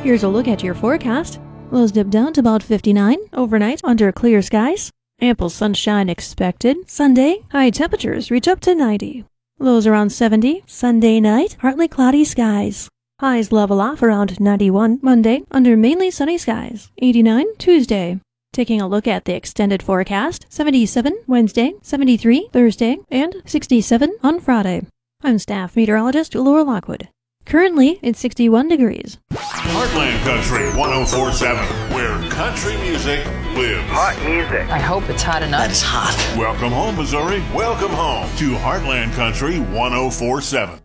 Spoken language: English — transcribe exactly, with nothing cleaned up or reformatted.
Here's a look at your forecast. Lows dip down to about fifty-nine overnight under clear skies. Ample sunshine expected. Sunday, high temperatures reach up to ninety. Lows around seventy. Sunday night, partly cloudy skies. Highs level off around ninety-one Monday under mainly sunny skies. eighty-nine Tuesday. Taking a look at the extended forecast, seventy-seven Wednesday, seventy-three Thursday, and sixty-seven on Friday. I'm staff meteorologist Laura Lockwood. Currently, it's sixty-one degrees. Heartland Country one oh four point seven, where country music lives. Hot music. I hope it's hot enough. That is hot. Welcome home, Missouri. Welcome home to Heartland Country one oh four point seven.